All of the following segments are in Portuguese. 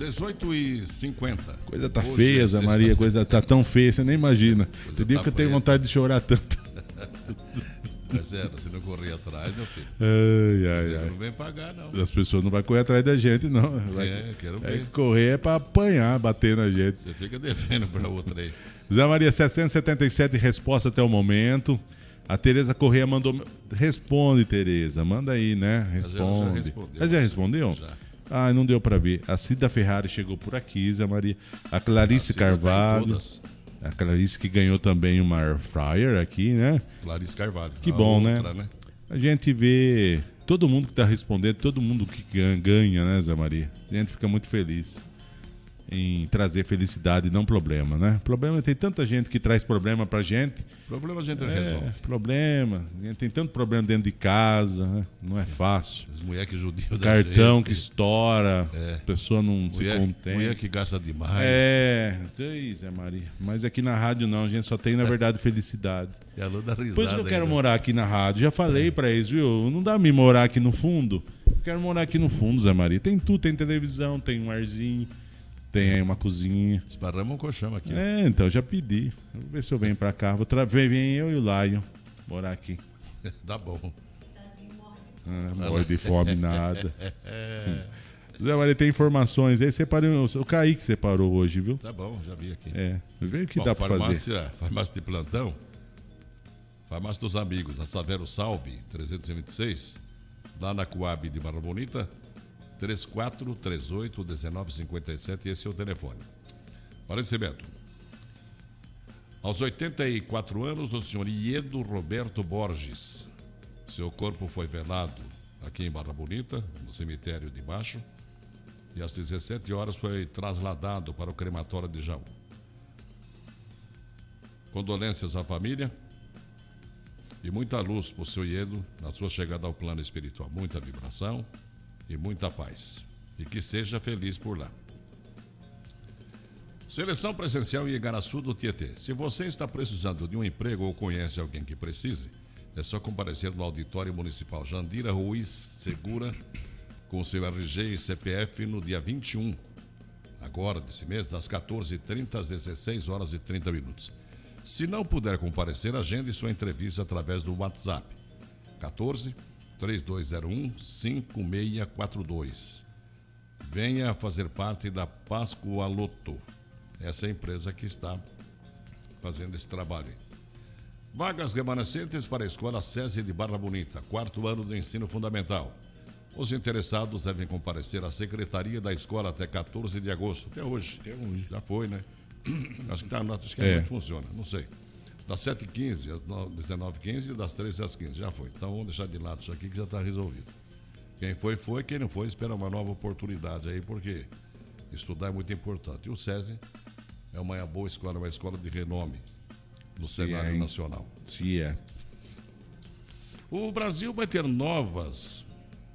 18h50. Coisa tá feia, Zé Maria, coisa tá tão feia, você nem imagina. Tem dia que eu tenho vontade de chorar tanto. Marcelo, se não correr atrás, meu filho. Ai. Não vem pagar, não. As pessoas não vão correr atrás da gente, não. Quero ver. Correr é pra apanhar, bater na gente. Você fica devendo pra outra aí. Zé Maria, 777 resposta até o momento. A Tereza Correia mandou... Responde, Tereza. Manda aí, né? Responde. Ela já respondeu? Já. Ah, não deu pra ver. A Cida Ferrari chegou por aqui, Zé Maria. A Clarice Carvalho. A Clarice que ganhou também uma Air Fryer aqui, né? Clarice Carvalho. Que bom, outra, né? A gente vê todo mundo que tá respondendo, todo mundo que ganha, né, Zé Maria? A gente fica muito feliz em trazer felicidade e não problema, né? Problema, tem tanta gente que traz problema pra gente. Problema a gente resolve. Problema. A gente tem tanto problema dentro de casa, né? Não é fácil. As mulheres que judiam da cartão gente. Que estoura, a pessoa não se contém. Mulher que gasta demais. Zé Maria. Mas aqui na rádio não, a gente só tem, na verdade, felicidade. E a Lu dá risada. Por isso que eu quero morar aqui na rádio. Já falei pra eles, viu? Não dá pra me morar aqui no fundo. Eu quero morar aqui no fundo, Zé Maria. Tem tudo, tem televisão, tem um arzinho. Tem aí uma cozinha. Esparramos um colchão aqui. Então, já pedi. Vou ver se eu venho pra cá. Vem eu e o Lion morar aqui. Tá bom. Morre de fome, nada. Zé Maria, tem informações aí. Separei, o Kaique separou hoje, viu? Tá bom, já vi aqui. Vê o que dá pra fazer. Farmácia de plantão. Farmácia dos Amigos, na Savero Salve, 326. Lá na Coab de Barra Bonita. 3438-1957, esse é o telefone. Falecimento. Aos 84 anos, do senhor Iedo Roberto Borges. Seu corpo foi velado aqui em Barra Bonita, no cemitério de Baixo, e às 17 horas foi trasladado para o crematório de Jaú. Condolências à família e muita luz para o seu Iedo na sua chegada ao plano espiritual. Muita vibração e muita paz. E que seja feliz por lá. Seleção presencial em Igaraçu do Tietê. Se você está precisando de um emprego ou conhece alguém que precise, é só comparecer no Auditório Municipal Jandira Ruiz Segura com seu RG e CPF no dia 21, agora desse mês, das 14h30 às 16h30. Se não puder comparecer, agende sua entrevista através do WhatsApp 14-3201-5642. Venha fazer parte da Pascoaloto. Essa é a empresa que está fazendo esse trabalho. Vagas remanescentes para a Escola SESI de Barra Bonita, 4º ano do ensino fundamental. Os interessados devem comparecer à Secretaria da Escola até 14 de agosto. Até hoje. Já foi, né? Acho que não funciona, não sei. Das 7h15 às 19h15 e das 13h às 15h. Já foi. Então vamos deixar de lado isso aqui que já está resolvido. Quem foi, foi. Quem não foi, espera uma nova oportunidade aí, porque estudar é muito importante. E o SESI é uma boa escola, uma escola de renome no cenário nacional. Sim, é. O Brasil vai ter novas.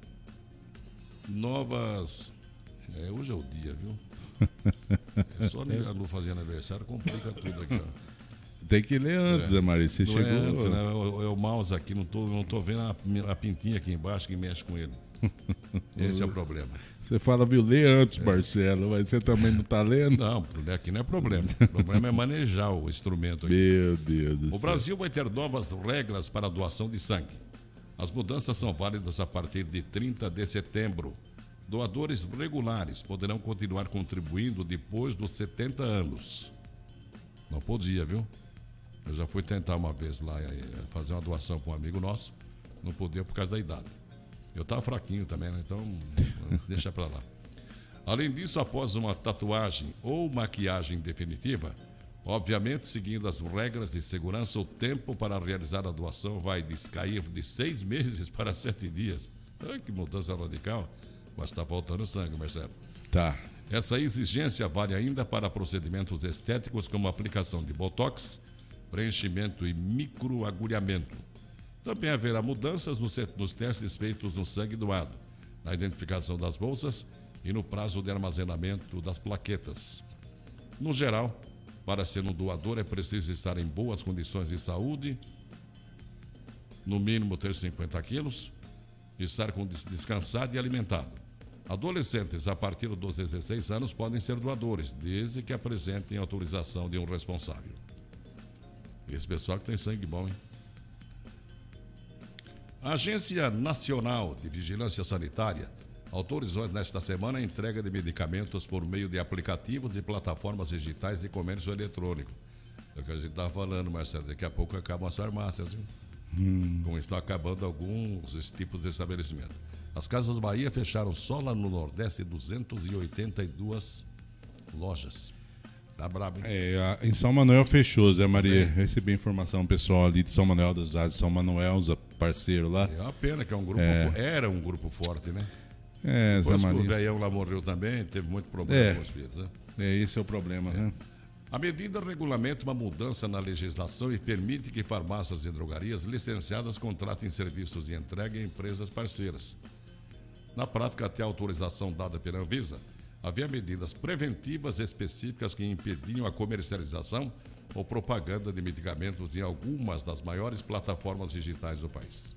Hoje é o dia, viu? É só a Lu fazer aniversário, complica tudo aqui, ó. Tem que ler antes, Zé Maria. Você chegou. Antes, né? O mouse aqui, não tô vendo a pintinha aqui embaixo que mexe com ele. Esse é o problema. Você fala, viu, lê antes, Marcelo, mas você também não tá lendo? Não, aqui não é problema. O problema é manejar o instrumento aqui. Meu Deus do céu. O Brasil vai ter novas regras para a doação de sangue. As mudanças são válidas a partir de 30 de setembro. Doadores regulares poderão continuar contribuindo depois dos 70 anos. Não podia, viu? Eu já fui tentar uma vez lá fazer uma doação para um amigo nosso. Não podia por causa da idade. Eu estava fraquinho também, né? Então deixa para lá. Além disso, após uma tatuagem ou maquiagem definitiva, obviamente, seguindo as regras de segurança, o tempo para realizar a doação vai cair de 6 meses para 7 dias. Ai, que mudança radical. Mas está faltando sangue, Marcelo. Tá. Essa exigência vale ainda para procedimentos estéticos como aplicação de botox, preenchimento e microagulhamento. Também haverá mudanças nos testes feitos no sangue doado, na identificação das bolsas e no prazo de armazenamento das plaquetas. No geral, para ser um doador é preciso estar em boas condições de saúde, no mínimo ter 50 quilos, estar descansado e alimentado. Adolescentes a partir dos 16 anos podem ser doadores, desde que apresentem autorização de um responsável. Esse pessoal que tem sangue bom, hein? A Agência Nacional de Vigilância Sanitária autorizou nesta semana a entrega de medicamentos por meio de aplicativos e plataformas digitais de comércio eletrônico. É o que a gente estava falando, Marcelo, daqui a pouco acabam as farmácias, hein? Como estão acabando alguns tipos de estabelecimento. As Casas Bahia fecharam só lá no Nordeste 282 lojas. Tá brabo, hein? Em São Manuel fechou, Zé Maria. Recebi informação pessoal ali de São Manuel das Artes, São Manuel, parceiro lá. É uma pena que é um grupo era um grupo forte, né? Depois Zé Maria. O velhão lá morreu também, teve muito problema com os filhos, né? Esse é o problema, né? A medida regulamenta uma mudança na legislação e permite que farmácias e drogarias licenciadas contratem serviços de entrega em empresas parceiras. Na prática, até a autorização dada pela Anvisa, havia medidas preventivas específicas que impediam a comercialização ou propaganda de medicamentos em algumas das maiores plataformas digitais do país.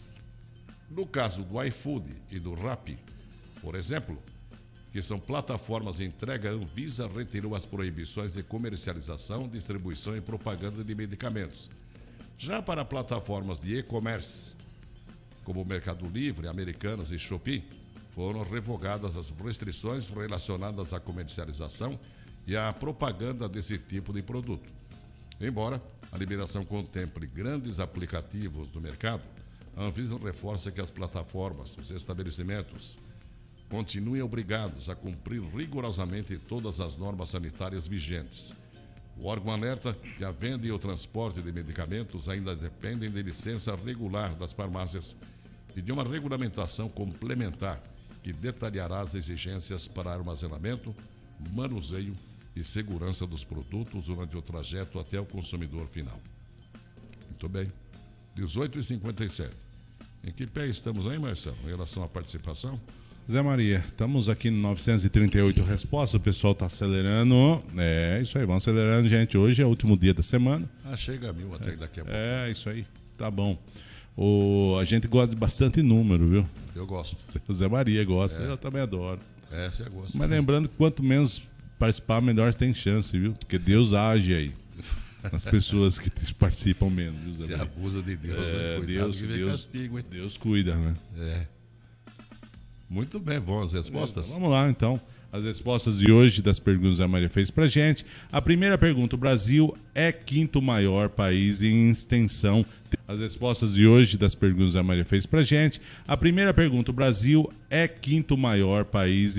No caso do iFood e do Rappi, por exemplo, que são plataformas de entrega, a Anvisa retirou as proibições de comercialização, distribuição e propaganda de medicamentos. Já para plataformas de e-commerce, como o Mercado Livre, Americanas e Shopee, foram revogadas as restrições relacionadas à comercialização e à propaganda desse tipo de produto. Embora a liberação contemple grandes aplicativos do mercado, a Anvisa reforça que as plataformas, os estabelecimentos, continuem obrigados a cumprir rigorosamente todas as normas sanitárias vigentes. O órgão alerta que a venda e o transporte de medicamentos ainda dependem de licença regular das farmácias e de uma regulamentação complementar que detalhará as exigências para armazenamento, manuseio e segurança dos produtos durante o trajeto até o consumidor final. Muito bem. 18h57. Em que pé estamos aí, Marcelo, em relação à participação? Zé Maria, estamos aqui no 938 respostas, o pessoal está acelerando. Isso aí, vamos acelerando, gente. Hoje é o último dia da semana. Chega a 1000 até daqui a pouco. Isso aí, tá bom. A gente gosta de bastante número, viu? Eu gosto. O Zé Maria gosta, eu também adoro. Você gosta. Mas lembrando que quanto menos participar, melhor tem chance, viu? Porque Deus age aí. As pessoas que participam menos, viu, Zé Maria? Se abusa de Deus, castigo, hein? Deus cuida, né? Muito bem, vamos às respostas? Vamos lá, então. As respostas de hoje das perguntas que a Maria fez pra gente. A primeira pergunta: o Brasil é quinto maior país em extensão. As respostas de hoje das perguntas que a Maria fez pra gente. A primeira pergunta: o Brasil é quinto maior país